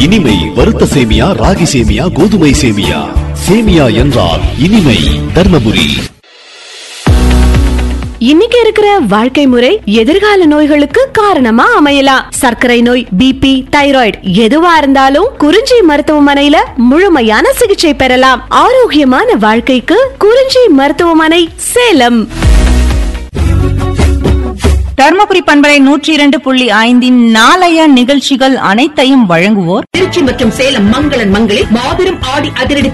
இனிமை வறுத்த சேமியா, ராகி சேமியா, கோதுமை சேமியா. சேமியா என்றால் இனிமை. தர்மபுரி. இன்னைக்கு இருக்கிற வாழ்க்கை முறை எதிர்கால நோய்களுக்கு காரணமா அமையலாம். சர்க்கரை நோய், பிபி, தைராய்டு எதுவா இருந்தாலும் குறிஞ்சி மருத்துவமனையில முழுமையான சிகிச்சை பெறலாம். ஆரோக்கியமான வாழ்க்கைக்கு குறிஞ்சி மருத்துவமனை, சேலம். தர்மபுரி பண்பலை 102.5 நாளைய நிகழ்ச்சிகள் அனைத்தையும் வழங்குவோர் திருச்சி மற்றும் சேலம் மங்களன் மங்களில் மாபெரும் ஆடி அதிரடி